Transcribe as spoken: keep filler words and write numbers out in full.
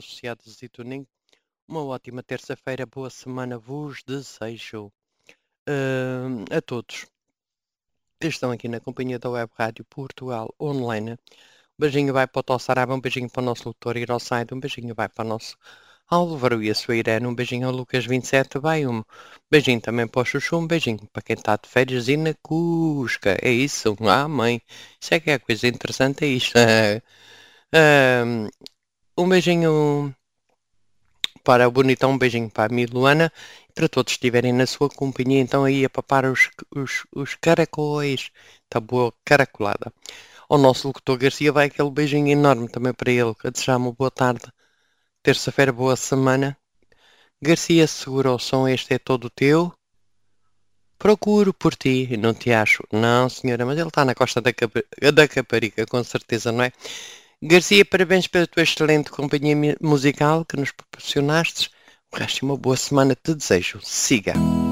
associados e tuning. Uma ótima terça-feira, boa semana vos desejo hum, a todos que estão aqui na companhia da Web Rádio Portugal Online. Um beijinho vai para o Tossaraba, um beijinho para o nosso locutor Irossaide, um beijinho vai para o nosso Álvaro e a sua Irene, um beijinho ao Lucas vinte e sete, vai um beijinho também para o Chuchu, um beijinho para quem está de férias e na Cusca. É isso, ah mãe, isso é que é a coisa interessante, é isto. Hum, um beijinho para o bonitão, um beijinho para a Miluana e para todos que estiverem na sua companhia, então aí a papar os, os, os caracóis, está boa caracolada. Ao nosso locutor Garcia vai aquele beijinho enorme também para ele, a desejar uma boa tarde, terça-feira, boa semana. Garcia, segura o som, este é todo teu. Procuro por ti e não te acho. Não, senhora, mas ele está na costa da, Capa da Caparica, com certeza, não é? Garcia, parabéns pela tua excelente companhia musical que nos proporcionaste. O resto de uma boa semana te desejo. Siga!